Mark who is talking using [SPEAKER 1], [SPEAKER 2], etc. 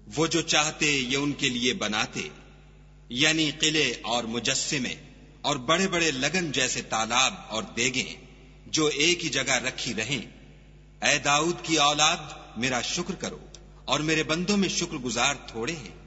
[SPEAKER 1] वो जो चाहते ये उनके लिए बनाते, यानी किले और मुजस्सिमे और बड़े बड़े लगन जैसे तालाब और देगें जो एक ही जगह रखी रहें। ऐ दाऊद की औलाद, मेरा शुक्र करो और मेरे बंदों में शुक्रगुजार थोड़े हैं।